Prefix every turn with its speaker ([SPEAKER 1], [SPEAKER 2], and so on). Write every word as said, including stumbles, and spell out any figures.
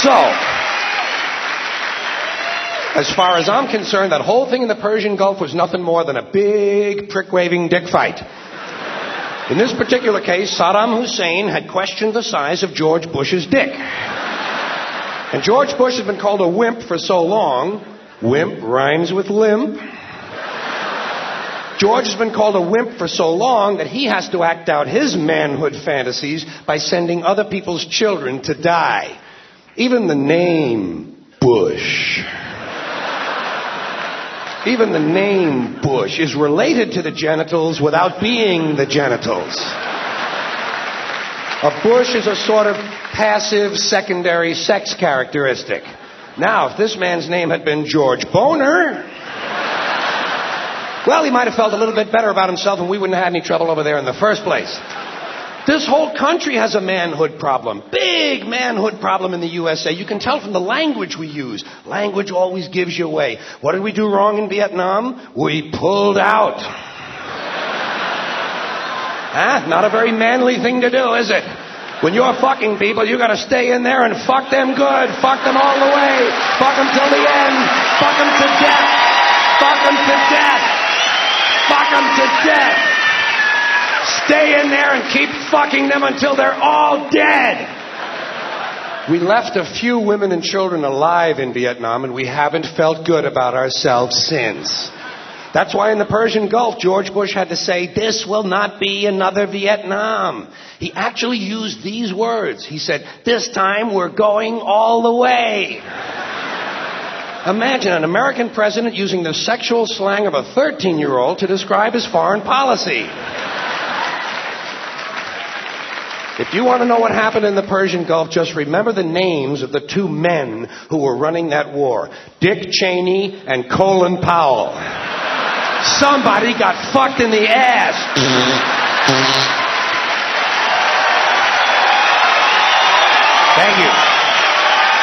[SPEAKER 1] So, as far as I'm concerned, that whole thing in the Persian Gulf was nothing more than a big prick-waving dick fight. In this particular case, Saddam Hussein had questioned the size of George Bush's dick. And George Bush has been called a wimp for so long. Wimp rhymes with limp. George has been called a wimp for so long that he has to act out his manhood fantasies by sending other people's children to die. Even the name Bush... Even the name Bush is related to the genitals without being the genitals. A bush is a sort of passive secondary sex characteristic. Now, if this man's name had been George Boner, well, he might have felt a little bit better about himself and we wouldn't have had any trouble over there in the first place. This whole country has a manhood problem. Big manhood problem in the U S A. You can tell from the language we use. Language always gives you away. What did we do wrong in Vietnam? We pulled out. Huh? Not a very manly thing to do, is it? When you're fucking people, you gotta stay in there and fuck them good. Fuck them all the way. Fuck them till the end. Fuck them to death. Fuck them to death. Fuck them to death. Stay in there and keep fucking them until they're all dead. We left a few women and children alive in Vietnam, and we haven't felt good about ourselves since. That's why in the Persian Gulf, George Bush had to say, this will not be another Vietnam. He actually used these words. He said, this time we're going all the way. Imagine an American president using the sexual slang of a thirteen-year-old to describe his foreign policy. If you want to know what happened in the Persian Gulf, just remember the names of the two men who were running that war. Dick Cheney and Colin Powell. Somebody got fucked in the ass.